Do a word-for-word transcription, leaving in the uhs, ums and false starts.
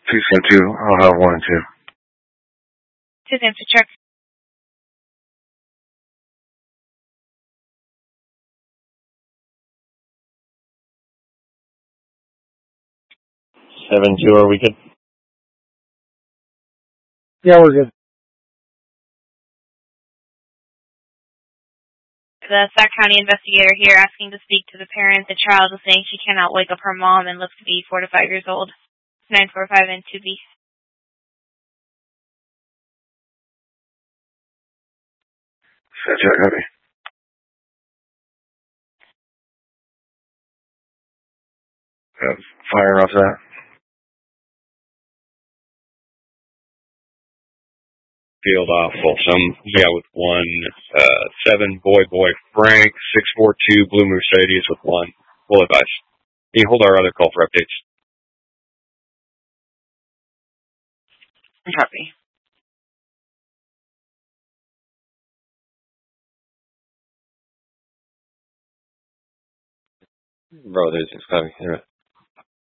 Two seven two. I'll have one and two. Two San check. Seven two. Are we good? Yeah, we're good. The Sac County investigator here asking to speak to the parent. The child is saying she cannot wake up her mom and looks to be four to five years old. nine four five and two B. Check, copy. Uh, fire off that. Field off Folsom. Yeah, with one. Uh, seven, boy, boy, Frank. six four two, Blue Moose Radius with one. Full advice. You can hold our other call for updates. Copy. Bro, there's six copy.